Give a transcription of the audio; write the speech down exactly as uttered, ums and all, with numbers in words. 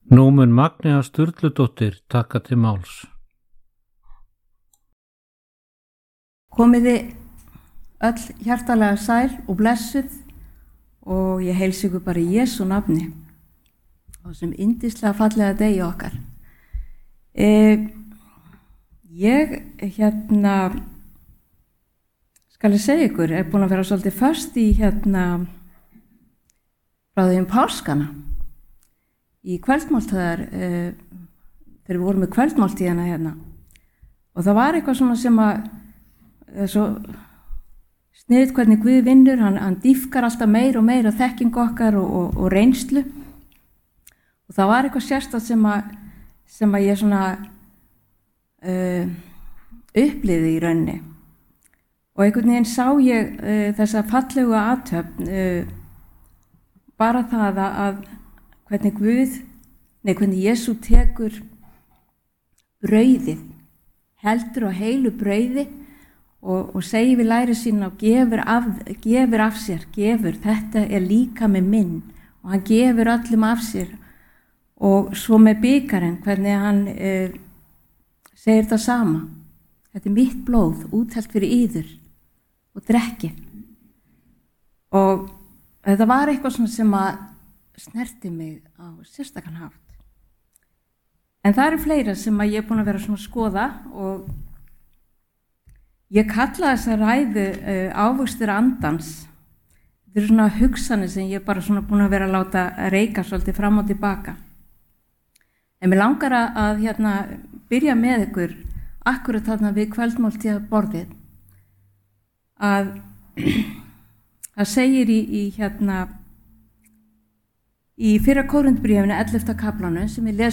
Nú mun Magnea Sturludóttir taka til máls. Komiði öll hjartalega sæl og blessuð og ég heilsa ykkur bara í Jesú nafni og sem yndislega fallega degi okkar. E, ég hérna skal ég segja ykkur er búin að vera svolítið föst í hérna frá því um páskana í kvöldmáltíðar e, þegar við vorum með kvöldmáltíðina hérna og það var eitthvað svona sem að svo sniðt hvernig Guð vinnur, hann, hann dýfkar alltaf meir og meir að þekkingu okkar og, og, og reynslu og það var eitthvað sérstakt sem að, sem að ég svona uh, upplifði í rauninni og einhvern veginn sá ég uh, þessa fallegu athöfn uh, bara það að, að hvernig Guð, nei hvernig Jesú tekur brauðið, heldur á heilu brauði og, og segir við læri sína og gefur af, gefur af sér, gefur, þetta er líka með minn og hann gefur öllum af sér og svo með bikarinn, hvernig hann eh, segir það sama, þetta er mitt blóð, úthelt fyrir yður og drekkið og þetta var eitthvað svona sem að snerti mig á sérstakann hátt. En það eru fleira sem að ég er búin að vera svona að skoða og ég kalla þessa ræðu uh, ávöxtur andans. Þetta eru svona hugsanir sem ég er bara svona búin að vera að láta reika svolítið fram og tilbaka. En mér langar að, að hérna, byrja með ykkur akkurat þarna við kvöldmáltíða borðið að það segir í, í hérna í fyrra Kórinthbréfinu ellefta kaflanum sem ég les